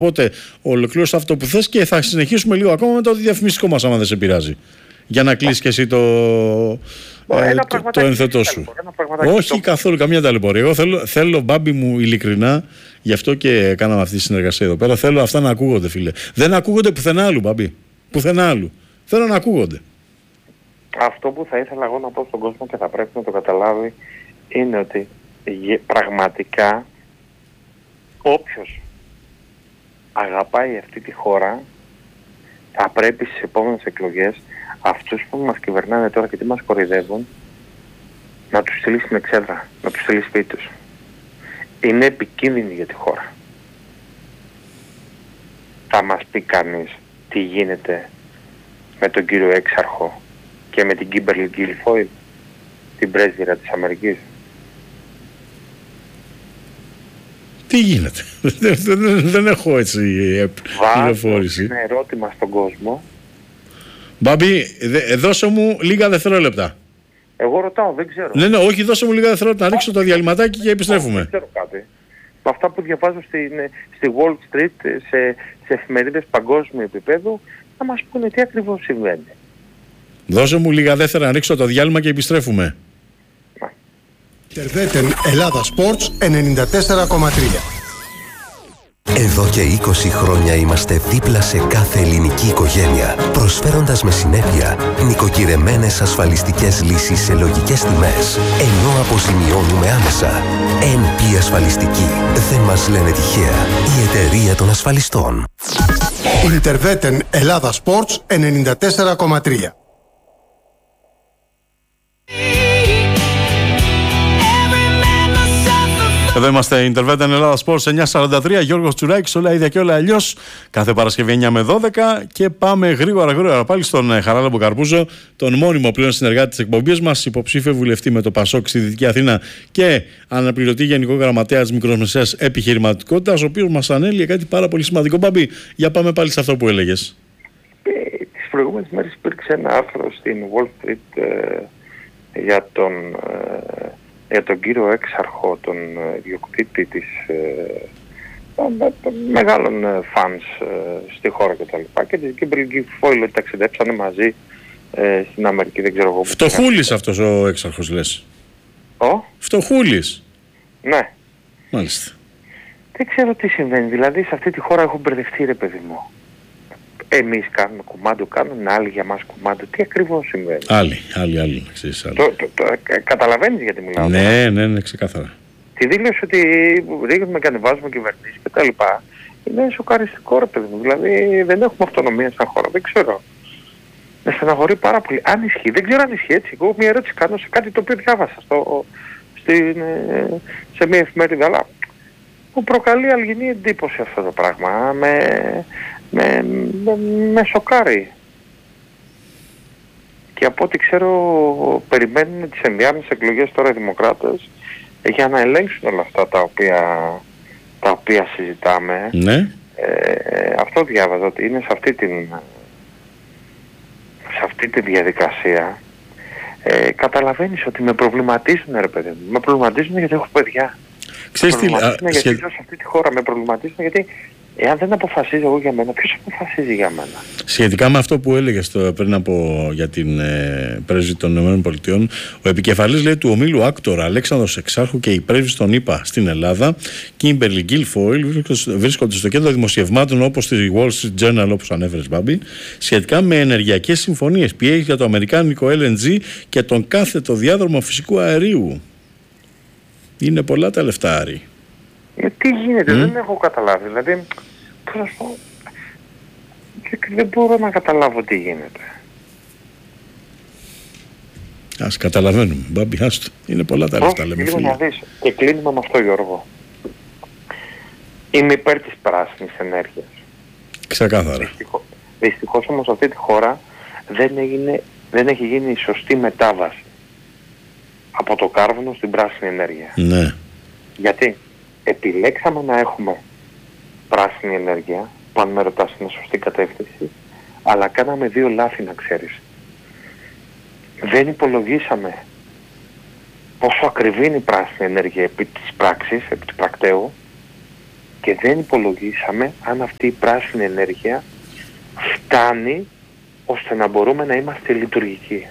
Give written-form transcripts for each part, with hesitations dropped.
Οπότε ολοκλήρωσε αυτό που θες και θα συνεχίσουμε λίγο ακόμα με το διαφημιστικό μας, άμα δεν σε πειράζει. Για να κλείσει και εσύ το ενθετό σου. Όχι καθόλου, καμία ταλαιπωρία. Εγώ θέλω, Μπάμπη μου, ειλικρινά, γι' αυτό και κάναμε αυτή τη συνεργασία εδώ πέρα. Θέλω αυτά να ακούγονται, φίλε. Δεν ακούγονται πουθενά άλλου, Μπάμπη. Πουθενά άλλου. Θέλω να ακούγονται. Αυτό που θα ήθελα εγώ να πω στον κόσμο και θα πρέπει να το καταλάβει είναι ότι πραγματικά όποιος αγαπάει αυτή τη χώρα θα πρέπει στις επόμενες εκλογές αυτούς που μας κυβερνάνε τώρα και τι μας κοροϊδεύουν να τους στείλει στην εξέδρα, να τους στείλει σπίτι τους. Είναι επικίνδυνοι για τη χώρα. Θα μας πει κανείς τι γίνεται με τον κύριο Έξαρχο και με την Κίμπερλι Γκίλφοιλ, την πρέσβυρα της Αμερικής? Τι γίνεται? Δεν έχω έτσι πληροφόρηση. Βάζω ένα ερώτημα στον κόσμο. Μπάμπη, δώσε μου λίγα δευτερόλεπτα. Εγώ ρωτάω, δεν ξέρω. Ναι, όχι, δώσε μου λίγα δευτερόλεπτα να ρίξω το διαλυματάκι και επιστρέφουμε. Δεν ξέρω κάτι. Με αυτά που διαβάζω στη Wall Street, σε εφημερίδες παγκόσμιου επίπεδου, θα μας πούνε τι ακριβώς συμβαίνει. Δώσε μου λίγα δεύτερα να ρίξω το διάλειμμα και επιστρέφουμε. Ιντερβέτεν Ελλάδα Sports 94,3. Εδώ και 20 χρόνια είμαστε δίπλα σε κάθε ελληνική οικογένεια, προσφέροντας με συνέπεια νοικοκυρεμένες ασφαλιστικές λύσεις σε λογικές τιμές, ενώ αποζημιώνουμε άμεσα. NP Ασφαλιστική. Δεν μας λένε τυχαία. Η εταιρεία των ασφαλιστών. Ιντερβέτεν Ελλάδα Sports 94,3. Εδώ είμαστε, Ιντερβέτεν Ελλάδα Sports 943, Γιώργος Τσουράκης, όλα ίδια και όλα αλλιώς. Κάθε Παρασκευή 9 με 12 και πάμε γρήγορα πάλι στον Χαράλαμπο Καρπούζο, τον μόνιμο πλέον συνεργάτη της εκπομπής μας, υποψήφιο βουλευτή με το Πασόκ στη Δυτική Αθήνα και αναπληρωτή γενικό γραμματέα της μικρομεσαίας επιχειρηματικότητας, ο οποίος μας ανέλυε κάτι πάρα πολύ σημαντικό. Μπάμπη, για πάμε πάλι σε αυτό που έλεγες. Τις προηγούμενες μέρες υπήρξε ένα άρθρο στην Wall Street για τον κύριο Έξαρχο, τον ιδιοκτήτη της μεγάλων φανς στη χώρα κτλ. Και την Κίμπερλι Γκίλφοιλ ότι ταξιδέψανε μαζί στην Αμερική, δεν ξέρω εγώ. Φτωχούλης αυτός ο Έξαρχος λες? Φτωχούλης. Ναι. Μάλιστα. Δεν ξέρω τι συμβαίνει, δηλαδή σε αυτή τη χώρα έχω μπερδευτεί, ρε παιδί μου. Εμείς κάνουμε κουμάντο, κάνουν άλλοι για μας κουμάντο. Τι ακριβώς συμβαίνει? Άλλοι. Καταλαβαίνεις γιατί μιλάω? Ναι, ξεκάθαρα. Τη δήλωση ότι ρίχνουμε και ανεβάζουμε κυβερνήσεις και τα λοιπά είναι σοκαριστικό, ρε παιδί μου. Δηλαδή δεν έχουμε αυτονομία σαν χώρα, δεν ξέρω. Με στεναχωρεί πάρα πολύ. Αν ισχύει, δεν ξέρω αν ισχύει έτσι. Εγώ μια ερώτηση κάνω σε κάτι το οποίο διάβασα σε μια εφημερίδα, αλλά μου προκαλεί αλγινή εντύπωση αυτό το πράγμα. Με σοκάρει. Και από ό,τι ξέρω περιμένουν τις ενδιάμεσες εκλογές τώρα οι δημοκράτες για να ελέγξουν όλα αυτά τα οποία συζητάμε. Ναι. Αυτό διάβαζα, ότι είναι σε αυτή τη διαδικασία. Καταλαβαίνεις ότι με προβληματίζουν, ρε παιδί μου. Με προβληματίζουν γιατί έχω παιδιά. Ξέρεις τι, γιατί ζω σε αυτή τη χώρα. Με προβληματίζουν γιατί εάν δεν αποφασίζω εγώ για μένα, ποιος αποφασίζει για μένα? Σχετικά με αυτό που έλεγες πριν για την πρέσβη των ΗΠΑ, ο επικεφαλής, λέει, του ομίλου Άκτορα Αλέξανδρος Εξάρχου και η πρέσβης των ΗΠΑ στην Ελλάδα, Κίμπερλι Γκίλφοιλ, βρίσκονται στο κέντρο δημοσιευμάτων όπως τη Wall Street Journal, όπως ανέφερες, Μπάμπη, σχετικά με ενεργειακές συμφωνίες, πιέζει για το αμερικάνικο LNG και τον κάθετο διάδρομο φυσικού αερίου. Είναι πολλά τα λεφτά, Άρη. Τι γίνεται, δεν έχω καταλάβει. Δηλαδή, πώς να σου πω, δεν μπορώ να καταλάβω τι γίνεται. Ας καταλαβαίνουμε, Μπάμπη, άστο. Είναι πολλά τα λεφτά, λέμε, φίλε. Να δεις, και κλείνουμε με αυτό, Γιώργο. Είμαι υπέρ της πράσινης ενέργειας. Ξεκάθαρα. Δυστυχώς όμως αυτή τη χώρα δεν έχει γίνει η σωστή μετάβαση από το κάρβουνο στην πράσινη ενέργεια. Ναι. Γιατί επιλέξαμε να έχουμε πράσινη ενέργεια, που αν με ρωτάς είναι σωστή κατεύθυνση, αλλά κάναμε δύο λάθη, να ξέρεις. Δεν υπολογίσαμε πόσο ακριβή είναι η πράσινη ενέργεια επί της πράξης, επί του πρακτέου, Και δεν υπολογίσαμε αν αυτή η πράσινη ενέργεια φτάνει ώστε να μπορούμε να είμαστε λειτουργικοί.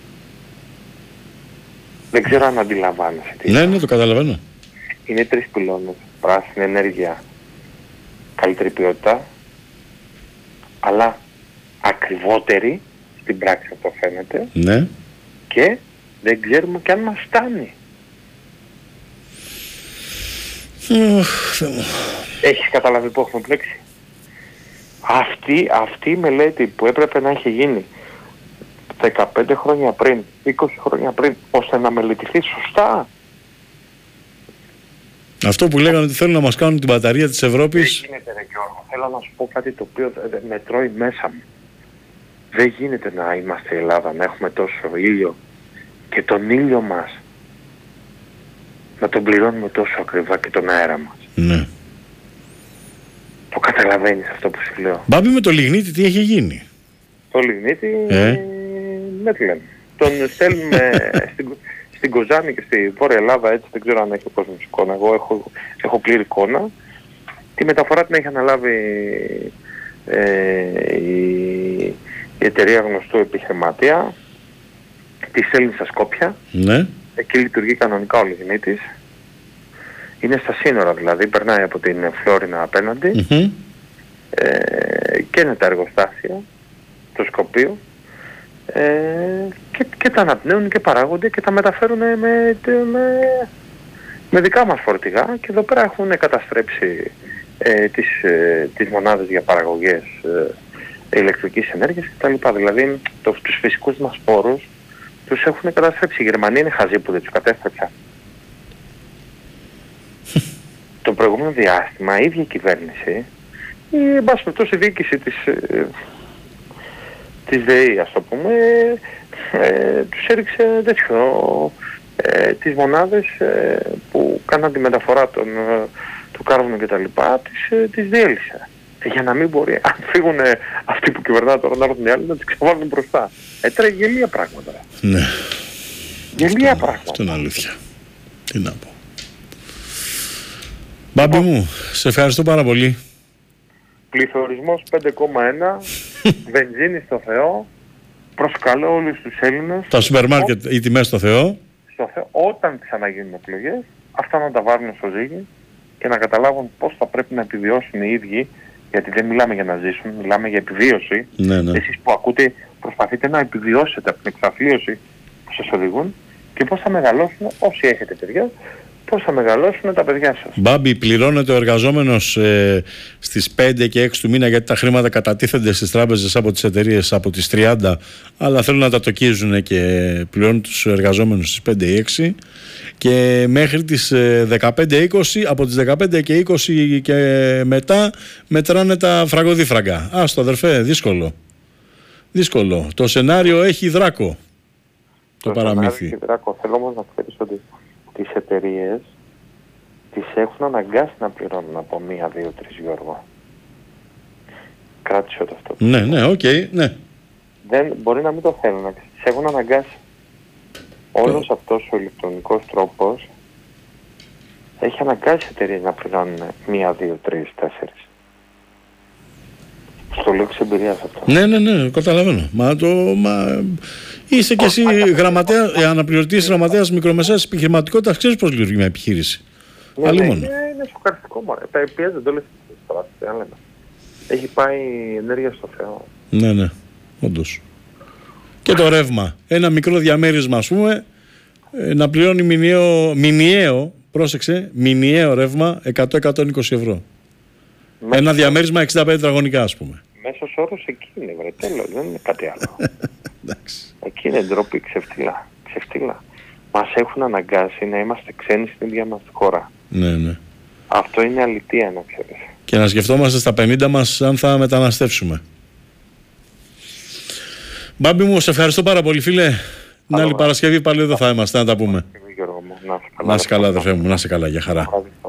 Δεν ξέρω αν αντιλαμβάνεσαι. Ναι, το καταλαβαίνω. Είναι 3 πυλώνες. Πράσινη ενέργεια, καλύτερη ποιότητα, αλλά ακριβότερη, στην πράξη αυτό φαίνεται, Ναι. και δεν ξέρουμε και αν μας φτάνει. Έχεις καταλάβει που έχουμε πλέξει? Αυτή η μελέτη που έπρεπε να έχει γίνει 15 χρόνια πριν, 20 χρόνια πριν, ώστε να μελετηθεί σωστά. Αυτό που λέγανε ότι θέλουν να μας κάνουν την μπαταρία της Ευρώπης. Δεν γίνεται, ρε Γιώργο. Θέλω να σου πω κάτι το οποίο με τρώει μέσα μου. Δεν γίνεται να είμαστε η Ελλάδα, να έχουμε τόσο ήλιο και τον ήλιο μας να τον πληρώνουμε τόσο ακριβά και τον αέρα μας. Ναι. Το καταλαβαίνεις αυτό που σου λέω? Μπάμπη, με το λιγνίτη τι έχει γίνει? Το λιγνίτη, ναι, τι λέμε. Τον στέλνουμε στην Κοζάνη και στη Βόρεια Ελλάδα, έτσι, δεν ξέρω αν έχει ο κόσμος εικόνα. Εγώ έχω πλήρη εικόνα. Τη μεταφορά την έχει αναλάβει η εταιρεία γνωστού επιχειρηματία. Τη στέλνει στα Σκόπια. Ναι. Εκεί λειτουργεί κανονικά ο λιγνίτης. Είναι στα σύνορα δηλαδή, περνάει από την Φλόρινα απέναντι. Και είναι τα εργοστάσια, το Σκοπίο. Και τα αναπνέουν και παράγονται και τα μεταφέρουν με δικά μας φορτηγά, και εδώ πέρα έχουν καταστρέψει τις μονάδες για παραγωγές ηλεκτρικής ενέργειας κτλ. Δηλαδή τους φυσικούς μας πόρους τους έχουν καταστρέψει. Η Γερμανία είναι χαζή που δεν τους κατέστρεψαν. Το προηγούμενο διάστημα η ίδια κυβέρνηση, εν πάση περιπτώσει η διοίκηση της ΔΕΗ, ας το πούμε, τους έριξε τις μονάδες που κάναν τη μεταφορά του κάρβουνου και τα λοιπά, τις διέλυσε. Για να μην μπορεί, αν φύγουν αυτοί που κυβερνάνε τώρα, να έρθουν οι άλλοι, να τις ξεβάλουν μπροστά. Τώρα γελία πράγματα. Ναι. Γελία πράγματα. Αυτό είναι αλήθεια. Τι να πω. Μπάμπη μου, σε ευχαριστώ πάρα πολύ. Πληθωρισμός 5,1, βενζίνη στο Θεό. Προσκαλώ όλους τους Έλληνες. Τα σούπερ μάρκετ, οι τιμές στο Θεό. Όταν ξαναγίνουν εκλογές, αυτά να τα βάλουν στο ζύγι και να καταλάβουν πώς θα πρέπει να επιβιώσουν οι ίδιοι, γιατί δεν μιλάμε για να ζήσουν, μιλάμε για επιβίωση. Ναι. Εσείς που ακούτε, προσπαθείτε να επιβιώσετε από την εξαθλίωση που σας οδηγούν, και πώς θα μεγαλώσουν, όσοι έχετε παιδιά, πώς θα μεγαλώσουν τα παιδιά σας. Μπάμπη, πληρώνεται ο εργαζόμενος στις 5 και 6 του μήνα, γιατί τα χρήματα κατατίθενται στις τράπεζες από τις εταιρείες από τις 30, αλλά θέλουν να τα τοκίζουν και πληρώνουν τους εργαζόμενους στις 5 ή 6, και μέχρι τις 15-20, από τις 15 και 20 και μετά μετράνε τα φραγκοδίφραγκα. Άστο αδερφέ, δύσκολο. Το σενάριο έχει δράκο. Το παραμύθι. Έχει δράκο. Θέλω όμως να ξέρεις ότι τις εταιρείες τις έχουν αναγκάσει να πληρώνουν από 1, 2, 3, Γιώργο. Κράτησε το αυτό. Ναι, οκ, ναι. Δεν, μπορεί να μην το θέλουν, τις έχουν αναγκάσει. Όλος αυτός ο ηλεκτρονικός τρόπος έχει αναγκάσει εταιρείες να πληρώνουν 1, 2, 3, 4. Στο λέω εξ εμπειρίας αυτό. Ναι, καταλαβαίνω. Είσαι κι εσύ αναπληρωτής γραμματέας μικρομεσαίας επιχειρηματικότητας, ξέρεις πώς λειτουργεί μια επιχείρηση. Ναι, είναι σοκαριστικό μόνο. Τα πιέζονται όλες τις στράσεις, έχει πάει η ενέργεια στο Θεό. Ναι, όντως. Και το ρεύμα. Ένα μικρό διαμέρισμα, ας πούμε, να πληρώνει μηνιαίο, πρόσεξε, μηνιαίο ρεύμα 100-120 ευρώ. Ένα διαμέρισμα 65 τετραγωνικά, ας πούμε. Μέσος όρος εκεί είναι, τέλος, δεν είναι κάτι άλλο. Εκεί είναι ντροπή, ξεφτύλα. Μας έχουν αναγκάσει να είμαστε ξένοι στην ίδια μας χώρα. Ναι. Αυτό είναι αλήθεια, να ξέρεις. Και να σκεφτόμαστε στα 50 μας αν θα μεταναστεύσουμε. Μπάμπη μου, σε ευχαριστώ πάρα πολύ, φίλε. Την άλλη Παρασκευή πάλι εδώ θα είμαστε, να τα πούμε. Να είσαι καλά, αδερφέ μου, να είσαι καλά, για χαρά.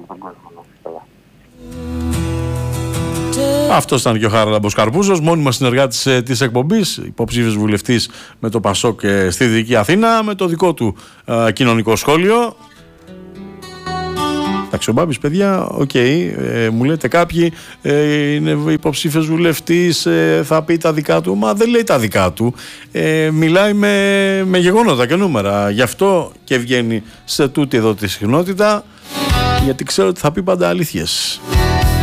Αυτός ήταν και ο Χαράλαμπος Καρπούζος, μόνιμος συνεργάτης της εκπομπής, υποψήφιος βουλευτής με το ΠΑΣΟΚ στη Δυτική Αθήνα, με το δικό του κοινωνικό σχόλιο. Εντάξει, ο Μπάμπης, παιδιά, μου λέτε κάποιοι, είναι υποψήφιος βουλευτής, θα πει τα δικά του. Μα δεν λέει τα δικά του. Μιλάει με γεγονότα και νούμερα. Γι' αυτό και βγαίνει σε τούτη εδώ τη συχνότητα, γιατί ξέρω ότι θα πει πάντα αλήθειες.